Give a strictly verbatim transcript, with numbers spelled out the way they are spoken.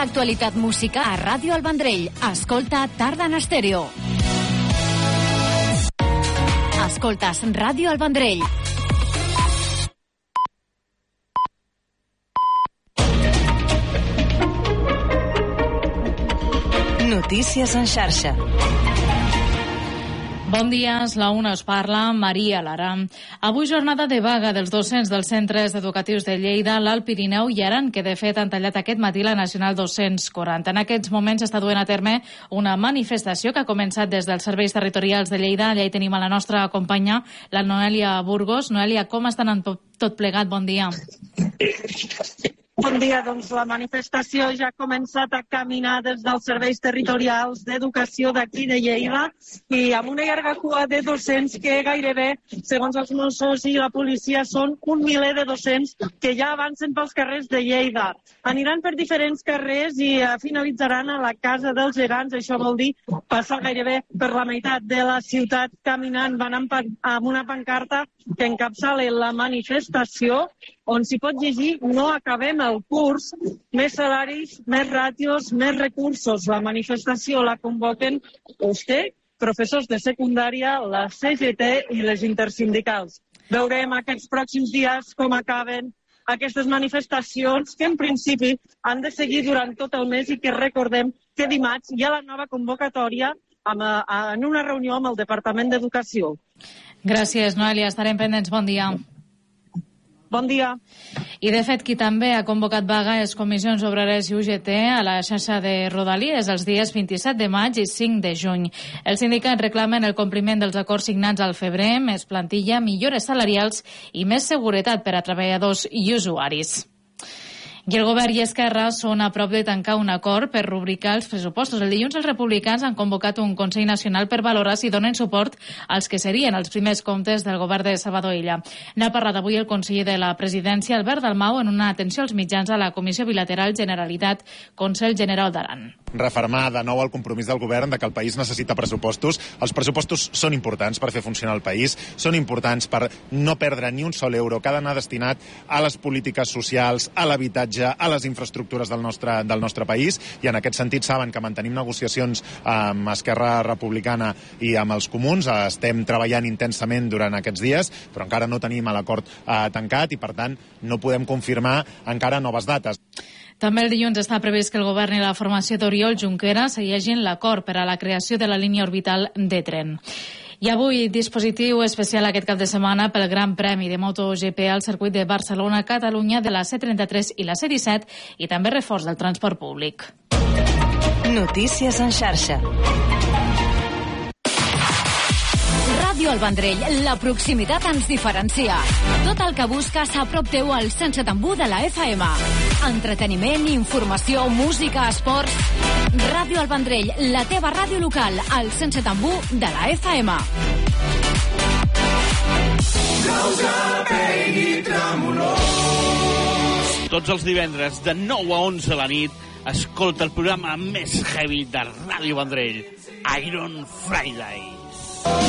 l'actualitat musical a Ràdio El Vendrell. Escolta Tarda en Estèreo. Escoltes Ràdio El Vendrell. Notícies en xarxa. Bon dia, és la una, us parla Maria Lara. Avui jornada de vaga dels docents dels centres educatius de Lleida, l'Alt Pirineu i Aran, que de fet han tallat aquest matí la Nacional dos-cents quaranta. En aquests moments està duent a terme una manifestació que ha començat des dels serveis territorials de Lleida. Allà hi tenim a la nostra companya, la Noelia Burgos. Noelia, com estan en tot plegat? Bon dia. Bon dia, doncs la manifestació ja ha començat a caminar des dels serveis territorials d'educació d'aquí de Lleida i amb una llarga cua de docents que gairebé, segons els Mossos i la policia, són un miler de docents que ja avancen pels carrers de Lleida. Aniran per diferents carrers i finalitzaran a la Casa dels Gegants, això vol dir passar gairebé per la meitat de la ciutat caminant. Van amb una pancarta que encapçala la manifestació, on s'hi pot llegir "No acabem el curs, més salaris, més ràtios, més recursos". La manifestació la convoquen U S T E, professors de secundària, la C G T i les intersindicals. Veurem aquests pròxims dies com acaben aquestes manifestacions que en principi han de seguir durant tot el mes i que recordem que dimarts hi ha la nova convocatòria amb, en una reunió amb el Departament d'Educació. Gràcies, Noelia. Estarem pendents. Bon dia. Bon dia. I, de fet, qui també ha convocat vaga és Comissions Obreres i U G T a la xarxa de Rodalies els dies vint-i-set de maig i cinc de juny. Els sindicats reclamen el compliment dels acords signats al febrer, més plantilla, millores salarials i més seguretat per a treballadors i usuaris. I el govern i Esquerra són a prop de tancar un acord per rubricar els pressupostos. El dilluns els republicans han convocat un Consell Nacional per valorar si donen suport als que serien els primers comptes del govern de Salvador Illa. N'ha parlat avui el conseller de la Presidència, Albert Dalmau, en una atenció als mitjans a la Comissió Bilateral Generalitat-Consell General d'Aran. Refermar de nou el compromís del govern de que el país necessita pressupostos. Els pressupostos són importants per fer funcionar el país, són importants per no perdre ni un sol euro que ha d'anar destinat a les polítiques socials, a l'habitatge, a les infraestructures del nostre, del nostre país, i en aquest sentit saben que mantenim negociacions amb Esquerra Republicana i amb els comuns. Estem treballant intensament durant aquests dies, però encara no tenim l'acord eh, tancat i, per tant, no podem confirmar encara noves dates. També el dilluns està previst que el govern i la formació d'Oriol Junqueras segueixin l'acord per a la creació de la línia orbital de tren. I avui, dispositiu especial aquest cap de setmana pel Gran Premi de MotoGP al circuit de Barcelona-Catalunya de la C trenta-tres i la C disset i també reforç del transport públic. Notícies en xarxa. Ràdio El Vendrell, la proximitat ens diferencia. Tot el que busques a prop teu al cent setanta u de la F M. Entreteniment, informació, música, esports. Ràdio El Vendrell, la teva ràdio local, al cent setanta u de la F M. Tots els divendres de nou a onze de la nit escolta el programa més heavy de Ràdio Vendrell, Iron Friday.